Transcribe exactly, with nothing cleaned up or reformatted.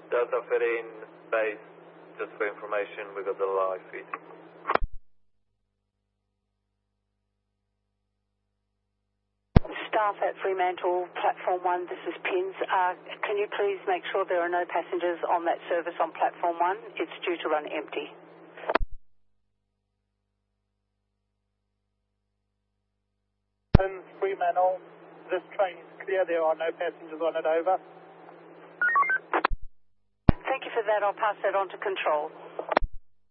Delta thirteen base, just for information, we got the live feed. Staff at Fremantle, Platform one, this is Pins. Uh, can you please make sure there are no passengers on that service on Platform one? It's due to run empty. And Fremantle, this train is clear, there are no passengers on it, over. Thank you for that, I'll pass that on to control.